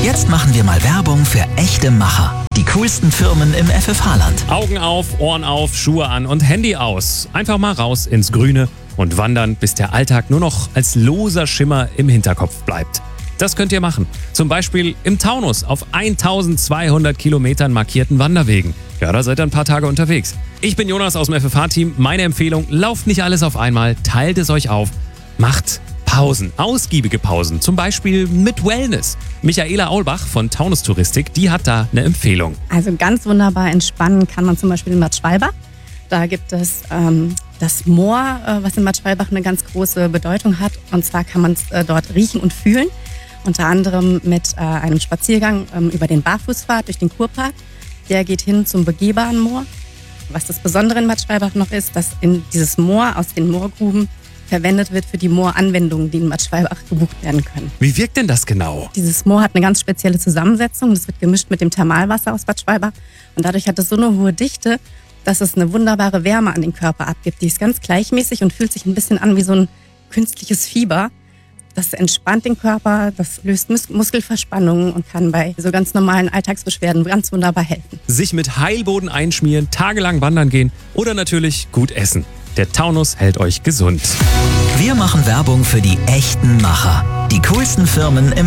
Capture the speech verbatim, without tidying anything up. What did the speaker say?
Jetzt machen wir mal Werbung für echte Macher. Die coolsten Firmen im F F H-Land. Augen auf, Ohren auf, Schuhe an und Handy aus. Einfach mal raus ins Grüne und wandern, bis der Alltag nur noch als loser Schimmer im Hinterkopf bleibt. Das könnt ihr machen. Zum Beispiel im Taunus auf eintausendzweihundert Kilometern markierten Wanderwegen. Ja, da seid ihr ein paar Tage unterwegs. Ich bin Jonas aus dem F F H-Team. Meine Empfehlung, lauft nicht alles auf einmal, teilt es euch auf, macht Pausen, ausgiebige Pausen, zum Beispiel mit Wellness. Michaela Aulbach von Taunus Touristik, die hat da eine Empfehlung. Also ganz wunderbar entspannen kann man zum Beispiel in Bad Schwalbach. Da gibt es ähm, das Moor, äh, was in Bad Schwalbach eine ganz große Bedeutung hat. Und zwar kann man es äh, dort riechen und fühlen. Unter anderem mit äh, einem Spaziergang ähm, über den Barfußpfad durch den Kurpark. Der geht hin zum begehbaren Moor. Was das Besondere in Bad Schwalbach noch ist, dass in dieses Moor aus den Moorgruben verwendet wird für die Mooranwendungen, die in Bad Schwalbach gebucht werden können. Wie wirkt denn das genau? Dieses Moor hat eine ganz spezielle Zusammensetzung. Das wird gemischt mit dem Thermalwasser aus Bad Schwalbach. Und dadurch hat es so eine hohe Dichte, dass es eine wunderbare Wärme an den Körper abgibt. Die ist ganz gleichmäßig und fühlt sich ein bisschen an wie so ein künstliches Fieber. Das entspannt den Körper, das löst Mus- Muskelverspannungen und kann bei so ganz normalen Alltagsbeschwerden ganz wunderbar helfen. Sich mit Heilboden einschmieren, tagelang wandern gehen oder natürlich gut essen. Der Taunus hält euch gesund. Wir machen Werbung für die echten Macher. Die coolsten Firmen im